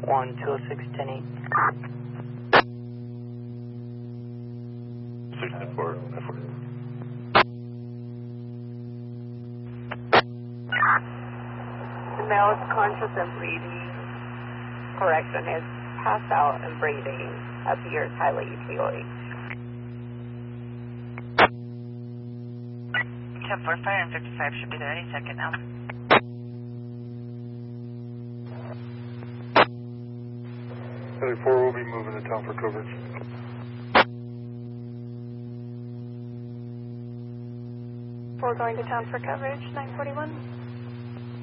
206, 10-8. 694, 94. The male is conscious and breathing. Correction is passed out and breathing. Appears highly ETOH. 10-4, fire and 55 should be there any second now. Heading 4 will be moving to town for coverage. We're going to town for coverage, 941.